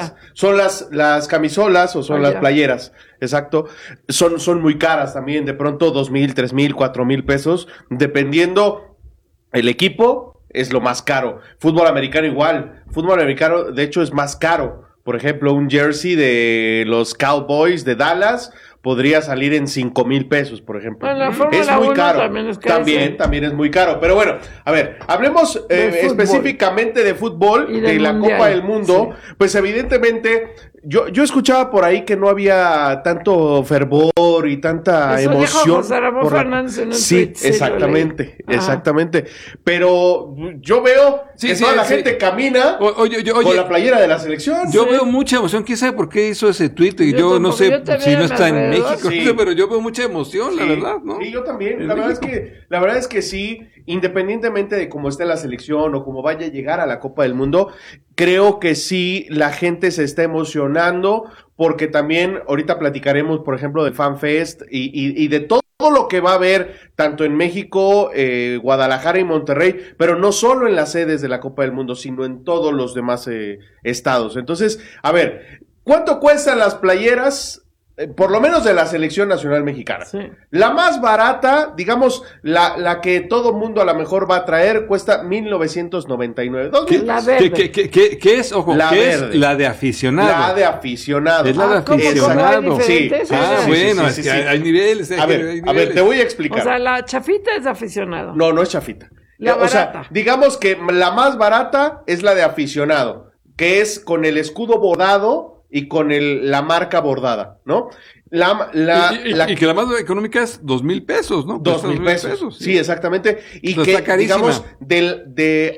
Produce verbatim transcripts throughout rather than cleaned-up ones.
playeras. Son las, las camisolas o son oh, las yeah. playeras. Exacto. Son, son muy caras también. De pronto dos mil, tres mil, cuatro mil pesos. Dependiendo el equipo, es lo más caro. Fútbol americano igual. Fútbol americano, de hecho, es más caro. Por ejemplo, un jersey de los Cowboys de Dallas podría salir en cinco mil pesos, por ejemplo. Bueno, es muy caro. También, es también, también es muy caro. Pero bueno, a ver, hablemos eh, específicamente de fútbol, y de la mundial. Copa del Mundo. Sí. Pues evidentemente, yo, yo escuchaba por ahí que no había tanto fervor y tanta Eso emoción. Dijo José Ramón Fernández en un sí, tweet, exactamente, sí, exactamente. Pero yo veo sí, que sí, toda sí, la sí. gente camina o, oye, oye, con la playera de la selección. Yo sí. veo mucha emoción. ¿Quién sabe por qué hizo ese tweet? Yo, yo no sé yo si no está en México, sí. pero yo veo mucha emoción, sí. la verdad, ¿no? Sí, yo también. La verdad es que, la verdad es que sí, independientemente de cómo esté la selección o cómo vaya a llegar a la Copa del Mundo, creo que sí la gente se está emocionando, porque también ahorita platicaremos, por ejemplo, del FanFest y, y, y de todo lo que va a haber, tanto en México, eh, Guadalajara y Monterrey, pero no solo en las sedes de la Copa del Mundo, sino en todos los demás eh, estados. Entonces, a ver, ¿cuánto cuestan las playeras? Eh, por lo menos de la selección nacional mexicana. Sí. La más barata, digamos, la, la que todo mundo a lo mejor va a traer, cuesta mil novecientos noventa y nueve. ¿Qué, la verde. ¿Qué, qué, qué, qué es? Ojo, la ¿qué verde. es? La de aficionado. La de aficionado. Es la de ah, aficionado. Sí. Ah, sí, bueno, sí, sí, es que sí. hay, hay niveles. Hay a ver, niveles. a ver, te voy a explicar. O sea, la chafita es de aficionado. No, no es chafita. La o barata. sea, digamos que la más barata es la de aficionado, que es con el escudo bordado y con el, la marca bordada, ¿no? La, la, y, y, la, y que la más económica es dos mil pesos, ¿no? Dos mil pesos, pesos sí. sí, exactamente. Y Entonces que, digamos, del, de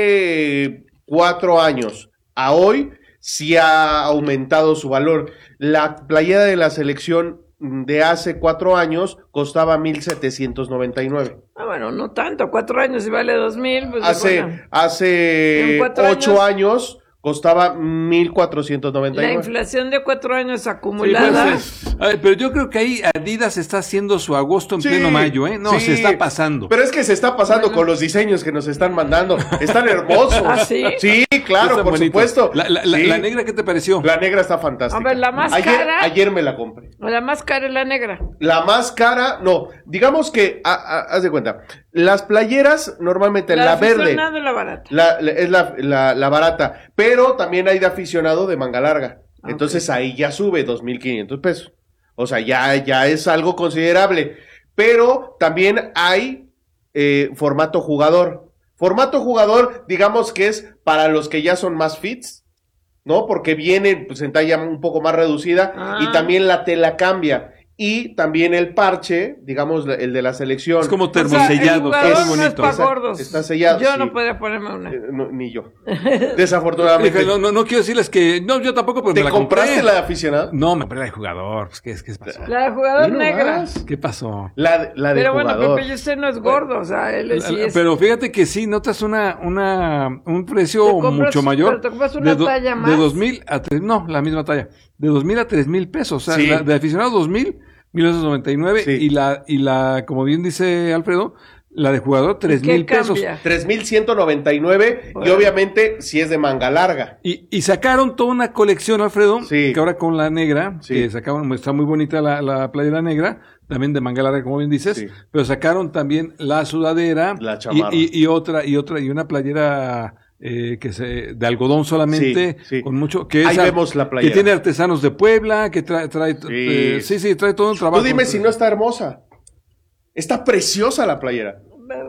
hace cuatro años a hoy, sí ha aumentado su valor. La playera de la selección de hace cuatro años costaba mil setecientos noventa y nueve. Ah, bueno, no tanto, cuatro años y vale dos mil. Pues hace, bueno. hace ocho años... años costaba mil cuatrocientos noventa y nueve. La inflación de cuatro años acumulada. Sí, pues, a ver, pero yo creo que ahí Adidas está haciendo su agosto en sí, pleno mayo, ¿eh? No, sí, se está pasando. Pero es que se está pasando bueno. con los diseños que nos están mandando. Están hermosos. ¿Ah, sí? Sí, claro, por bonitos. supuesto. La, la, sí. la negra, ¿qué te pareció? La negra está fantástica. A ver, la más ayer, cara. Ayer me la compré. La más cara es la negra. La más cara, no. Digamos que, a, a, haz de cuenta, las playeras normalmente la, la verde. La la barata. La, la, es la, la, la barata. Pero también hay de aficionado de manga larga. Okay. Entonces ahí ya sube dos mil quinientos pesos. O sea, ya, ya es algo considerable. Pero también hay eh, formato jugador. Formato jugador, digamos que es para los que ya son más fits, ¿no? Porque vienen pues, en talla un poco más reducida ah. y también la tela cambia. Y también el parche, digamos, el de la selección. Es como termosellado, o sea, está muy bonito. No es para gordos. Está sellado. Yo sí. no podía ponerme una. Eh, no, ni yo. Desafortunadamente. No, no, no quiero decirles que... No, yo tampoco, pero ¿Te me la compraste compré. la de aficionado? No, me compré la de jugador. ¿Qué, qué pasó? La de jugador negra. Más? ¿Qué pasó? La, la de pero jugador. Pero bueno, Pepe, usted no es gordo, o sea, él es, la, sí es... Pero fíjate que sí, notas una, una, un precio compras, mucho mayor. Pero te compras una de talla do, más. De dos mil a tres... No, la misma talla. De dos mil a tres mil pesos. O sea, sí. la de aficionado dos mil... mil novecientos noventa y nueve sí. y la y la como bien dice Alfredo, la de jugador tres mil pesos. tres mil ciento noventa y nueve bueno. Y obviamente si es de manga larga. Y, y sacaron toda una colección, Alfredo, sí. que ahora con la negra, sí. que sacaron, está muy bonita la, la playera negra, también de manga larga, como bien dices, sí. pero sacaron también la sudadera la chamarra. Y, y, y otra y otra y una playera Eh, que se de algodón solamente sí, sí. con mucho que ahí es, vemos la playera. Que tiene artesanos de Puebla, que trae trae sí, eh, sí, sí trae todo un trabajo. Tú dime si no está hermosa. Está preciosa la playera.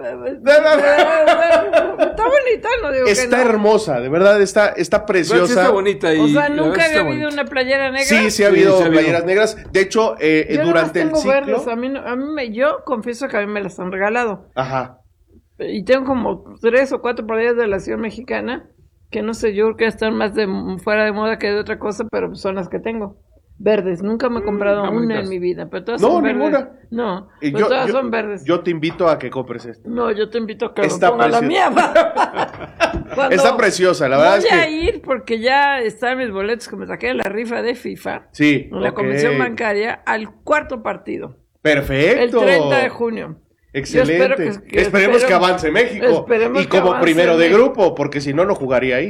Está bonita, no digo está que no. hermosa, de verdad está está preciosa. Sí está bonita y o sea, nunca había habido bonita. una playera negra. Sí, sí ha habido sí, sí, playeras negras. De hecho, eh, yo durante tengo el ciclo. Verdes. A mí, no, a mí me, yo confieso que a mí me las han regalado. Ajá. Y tengo como tres o cuatro playeras de la Nación Mexicana. Que no sé, yo creo que están más de fuera de moda que de otra cosa, pero son las que tengo. Verdes, nunca me he comprado mm, una en mi vida, pero todas no, son verdes. Ninguna. No, y pero yo, todas yo, son verdes. Yo te invito a que compres esta. No, yo te invito a que está me ponga la mía. Está preciosa, la verdad voy es que... Voy a ir porque ya están mis boletos que me saqué de la rifa de FIFA. Sí, en la okay. Comisión Bancaria al cuarto partido. Perfecto. El treinta de junio. Excelente. Que, que, Esperemos espero, que avance México. Y como primero de grupo, porque si no, no jugaría ahí.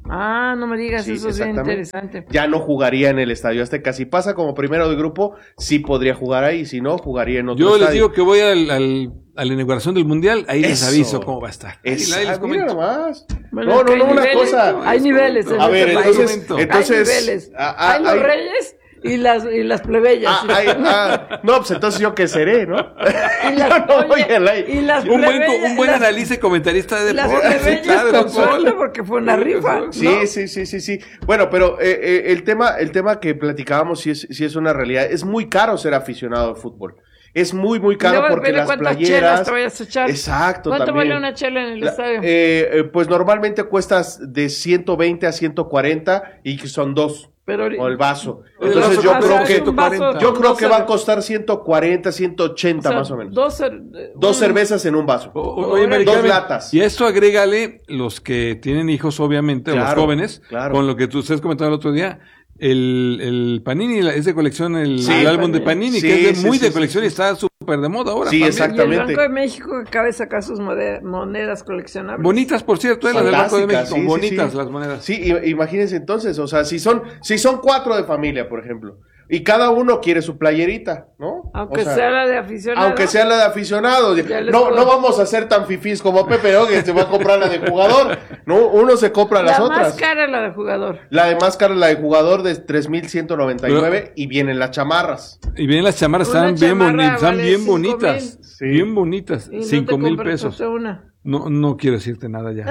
Ah, no me digas, Sí, eso es bien exactamente. interesante. Ya no jugaría en el Estadio Azteca. Si pasa como primero de grupo, sí podría jugar ahí. Si no, jugaría en otro Yo estadio. les digo que voy al, al, a la inauguración del Mundial, ahí les Eso. aviso cómo va a estar. Ahí, Es, ahí les ah, mira comento. nomás. Bueno, no, es que no, no, hay una niveles, cosa. Hay niveles en A ver, este entonces, país. entonces, hay niveles. a- a- hay los hay- reyes y las, y las plebeyas. Ah, ay, ah, no, pues entonces yo qué seré, ¿no? y las, Yo no oye, voy al aire. y las Un buen, plebeyas- un buen las- analista y comentarista de Las deportes. plebeyas claro, de con suerte fútbol. porque fue una rifa. Sí, ¿no? sí, sí, sí, sí. Bueno, pero eh, eh, el tema, el tema que platicábamos sí es, sí es una realidad. Es muy caro ser aficionado de fútbol. Es muy, muy caro Luego, porque depende las cuántas chelas playeras. te vayas a echar. Exacto, ¿Cuánto también. vale una chela en el La- estadio? eh, eh, pues normalmente cuestas de ciento veinte a ciento cuarenta y que son dos. Pero O el vaso. El Entonces vaso yo cuesta creo es que un vaso ciento cuarenta. yo creo dos que va a cer- costar ciento cuarenta, ciento ochenta o sea, más o menos. Dos, cer- Dos un- cervezas en un vaso. O- o- Oye, Mari Dos Carmen, latas. Y a esto agrégale los que tienen hijos, obviamente, o los Claro, jóvenes, claro. con lo que tú ustedes comentaban el otro día. El, el Panini la- es de colección, el, Sí, el álbum de Panini. Panini, Sí, que es de- sí, muy sí, de sí, colección sí. y está súper de moda ahora. Sí, también. exacto. Y el Exactamente. Banco de México que acaba de sacar sus mode- monedas coleccionables. Bonitas, por cierto, eh, las del Banco de Fantásticas, México. sí, sí, Bonitas sí. las monedas. Sí, i- imagínense entonces, o sea, si son, si son cuatro de familia, por ejemplo, y cada uno quiere su playerita, ¿no? Aunque O sea, sea la de aficionado. Aunque sea la de aficionado. Ya les No, puedo- no vamos a ser tan fifís como Pepe, ¿no? Que se va a comprar la de jugador. No, uno se compra La las más otras. cara es la de jugador. La de más cara es la de jugador de tres mil ciento noventa y nueve y vienen las chamarras. Y bien, las chamarras Una están bien chamarra bonitas, están vale bien cinco bonitas. mil. Sí. Bien bonitas. Y no Cinco te mil compras pesos. usted una. No, no quiero decirte nada ya.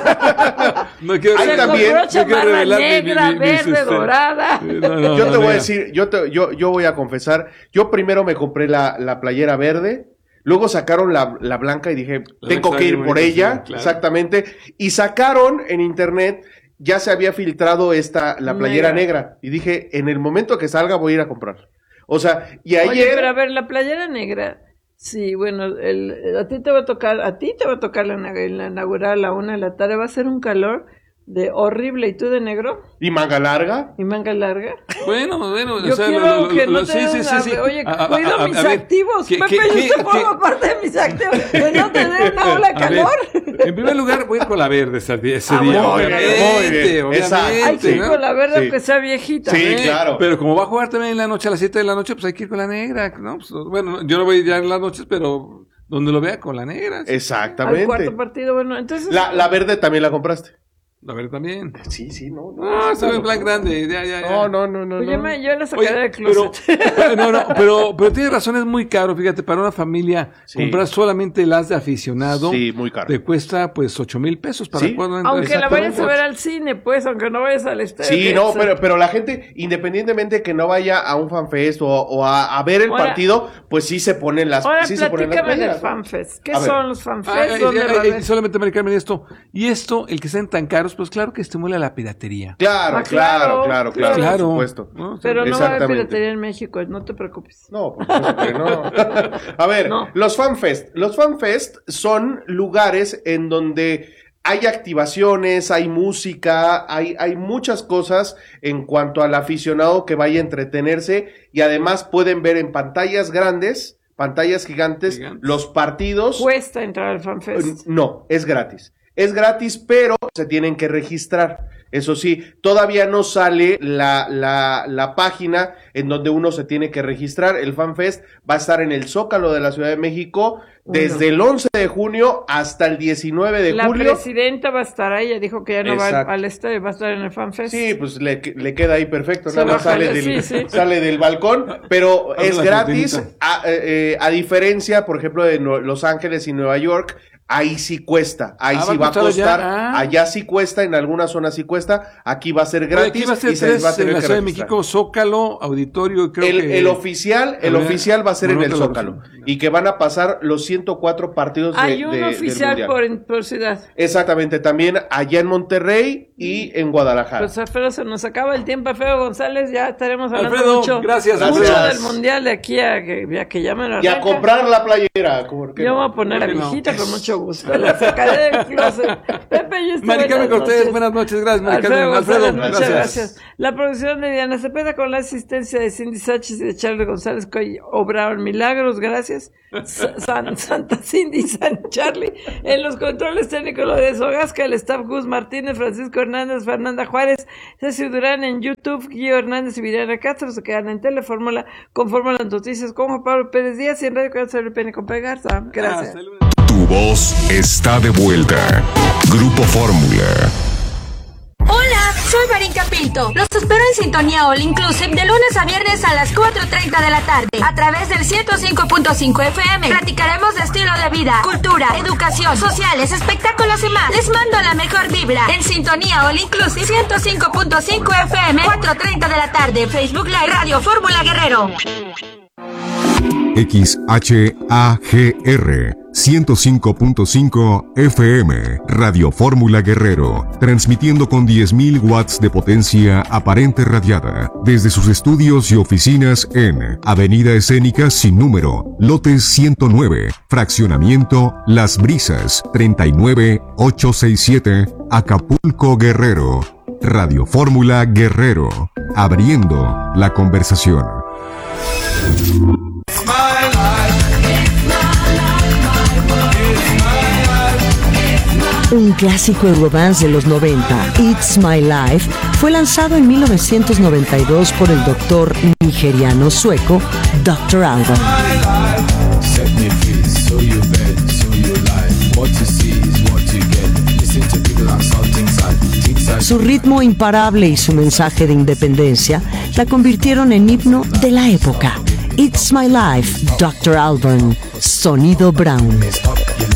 no quiero, Ahí Se también- compró no quiero chamarra revelar mi- mi- negra, mi- mis, verde, este, dorada. eh, no, no, Yo no, te voy a mira. decir, yo, te, yo, yo voy a confesar, yo primero me compré la, la playera verde, luego sacaron la, la blanca y dije, La tengo blanca que ir bien por bonita, ella, sí, claro. exactamente, y sacaron en internet, ya se había filtrado esta, la playera Negra. negra, y dije, en el momento que salga voy a ir a comprar. O sea, y Oye, ayer... pero a ver, la playera negra. Sí, bueno, el, a ti te va a tocar, a ti te va a tocar la, la inaugurar a la una de la tarde, va a ser un calor de horrible, ¿y tú de negro? ¿Y manga larga? ¿Y manga larga? Bueno, bueno, Yo o sea, quiero lo- lo- que lo- no te sí, sí, den sí, una- sí. Oye, A- a- cuido a- a mis ver, activos. ¿qué- Pepe, qué- yo qué- te formo parte de mis activos. De no tener una ola de A ver, calor. en primer lugar, voy a ir con la verde ese día. Ese Ah, día bueno, muy bien, obviamente, muy bien. obviamente, Exacto. Hay que ir ¿no? con la verde Sí. aunque sea viejita. Sí, Eh, claro. Pero como va a jugar también en la noche a las siete de la noche, pues hay que ir con la negra, ¿no? Pues, bueno, yo no voy ya en las noches, pero donde lo vea con la negra. sí. Al Exactamente. cuarto partido, bueno, entonces... La, la verde también la compraste. A ver también. Sí, sí, no. Ah, se ve en plan grande, ya, ya, ya. No, no, no, no. Pues yo, no. me, yo la sacaré Oye, del pero, closet. no, no, pero, pero tienes razón, es muy caro, fíjate, para una familia Sí. comprar solamente las de aficionado Sí, muy caro. te cuesta pues ocho mil pesos para Sí. cuando Aunque la vayas a Exactamente. ver al cine, pues, aunque no vayas al estadio. Sí, que no, es- pero, pero la gente, independientemente que no vaya a un fanfest o, o a, a ver el Ahora- partido, pues sí se ponen las, Ahora sí se ponen las platícame del playeras, ¿no? FanFest. ¿Qué A ver. son los Ah, FanFest? eh, ¿Dónde eh, va a eh, haber? solamente Mari Carmen esto. Y esto, el que sean tan caros, pues claro que estimula la piratería. Claro, Ah, claro, claro, claro, claro, Claro. por supuesto. ¿no? O sea, Pero no va a haber Exactamente. piratería en México, no te preocupes. No, por supuesto que no. A ver, No. los FanFest. Los FanFest son lugares en donde hay activaciones, hay música, hay, hay muchas cosas en cuanto al aficionado que vaya a entretenerse y además pueden ver en pantallas grandes, pantallas gigantes, Gigantes. los partidos. Cuesta entrar al FanFest. No, es gratis. Es gratis, pero se tienen que registrar. Eso sí, todavía no sale la, la, la página en donde uno se tiene que registrar. El FanFest va a estar en el Zócalo de la Ciudad de México desde el once de junio hasta el diecinueve de La julio. presidenta va a estar ahí, ella dijo que ya no va Exacto. al, al estadio, va a estar en el FanFest. Sí, pues le, le queda ahí perfecto, Se nada más baja sale el- del, sí, sí. sale del balcón, pero Abre es la gratis, cortinita. a, eh, eh, a diferencia, por ejemplo, de Nue- Los Ángeles y Nueva York, ahí sí cuesta, ahí Ah, sí va va a a costar costar, allá. Ah. allá sí cuesta, en algunas zonas sí cuesta, aquí va a ser Oye, gratis aquí va a ser y se les tres va a en tener la que Ciudad de registrar. México, Zócalo, Auditorio, creo El, que... el oficial, el A ver, oficial va a ser en el Monólogo. Zócalo y que van a pasar los ciento cuatro partidos de, Hay un de- del oficial Mundial. por, en- por ciudad. Exactamente, también allá en Monterrey y en Guadalajara. Pues Alfredo, se nos acaba el tiempo, Alfredo González, ya estaremos hablando Alfredo, mucho, gracias, mucho Alfredo. del mundial de aquí a que, ya que ya me lo y a arranca. comprar la playera. ¿cómo que Yo no? me voy a poner a ¿Por qué no? viejita con mucho mucho gusto. La sacaré del closet. Pepe, yo estoy Maricarmen Cortés, buenas noches. Gracias, Maricarmen. Alfredo, Alfredo, muchas gracias. gracias. La producción de Diana Cepeda con la asistencia de Cindy Sánchez y de Charlie González, que obraron milagros. Gracias. San, Santa Cindy y San Charlie. En los controles técnicos lo de Sogasca, el staff Gus Martínez, Francisco Hernández, Fernanda Juárez, Ceci Durán en YouTube, Guillo Hernández y Viriana Castro. Se quedan en Telefórmula con Fórmula Noticias con Juan Pablo Pérez Díaz y en Radio Canal R P N con Pegarza. Gracias. Tu voz está de vuelta. Grupo Fórmula. Hola, soy Marinka Pinto. Los espero en Sintonía All Inclusive de lunes a viernes a las cuatro treinta de la tarde a través del ciento cinco punto cinco F M. Platicaremos de estilo de vida, cultura, educación, sociales, espectáculos y más. Les mando la mejor vibra en Sintonía All Inclusive ciento cinco punto cinco F M, cuatro treinta de la tarde, Facebook Live, Radio Fórmula Guerrero. X H A G R ciento cinco punto cinco F M, Radio Fórmula Guerrero, transmitiendo con diez mil watts de potencia aparente radiada desde sus estudios y oficinas en Avenida Escénica sin número, lote ciento nueve, fraccionamiento Las Brisas, treinta y nueve mil ochocientos sesenta y siete, Acapulco, Guerrero. Radio Fórmula Guerrero, abriendo la conversación. Un clásico Eurodance de los noventa, It's My Life, fue lanzado en mil novecientos noventa y dos por el doctor nigeriano sueco doctor Alban. Su ritmo imparable y su mensaje de independencia la convirtieron en himno de la época. It's My Life, doctor Alban, Sonido Brown.